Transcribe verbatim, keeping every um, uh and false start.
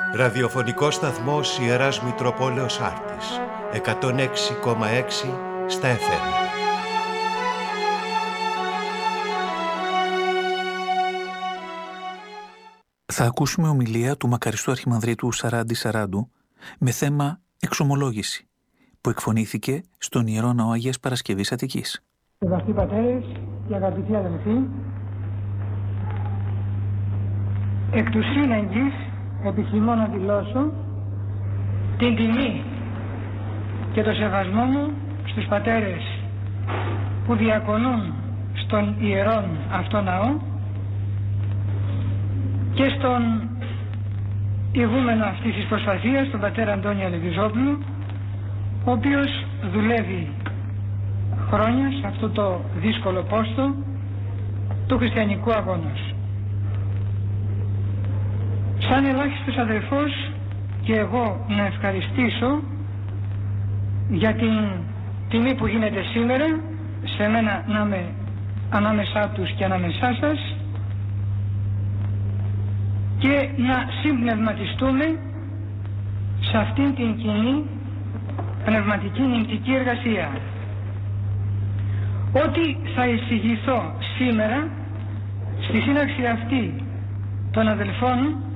Ραδιοφωνικός σταθμός Ιεράς Μητροπόλεως Άρτης, εκατόν έξι κόμμα έξι στα εφ εμ. Θα ακούσουμε ομιλία του μακαριστού Αρχιμανδρίτου Σαράντη Σαράντου με θέμα εξομολόγηση, που εκφωνήθηκε στον Ιερό Ναό Αγίας Παρασκευής Αττικής. Σεβαστοί πατέρες και αγαπητοί αδελφοί, εκ του σύνεγγυς επιθυμώ να δηλώσω την τιμή και το σεβασμό μου στους πατέρες που διακονούν στον ιερόν αυτό ναό και στον ηγούμενο αυτής της προσπαθίας, τον πατέρα Αντώνη Αλεβιζόπουλο, ο οποίος δουλεύει χρόνια σε αυτό το δύσκολο πόστο του χριστιανικού αγώνος. Σαν ελάχιστος αδελφός και εγώ να ευχαριστήσω για την τιμή που γίνεται σήμερα σε μένα να είμαι ανάμεσά τους και ανάμεσά σας και να συμπνευματιστούμε σε αυτήν την κοινή πνευματική νηπτική εργασία. Ό,τι θα εισηγηθώ σήμερα στη σύναξη αυτή των αδελφών